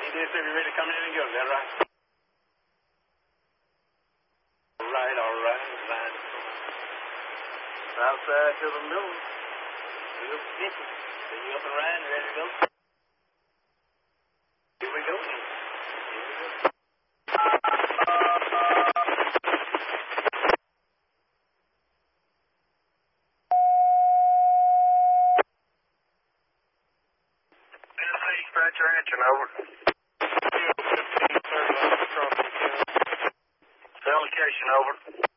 right. He did say we're ready to come in and go. Is that right? All right, all right. Fine. Outside to the middle. Real sticky. So you up and riding, ready to go? Here we go. Here we go. Scratch your engine, over. 1530 across the county. Cell location, over.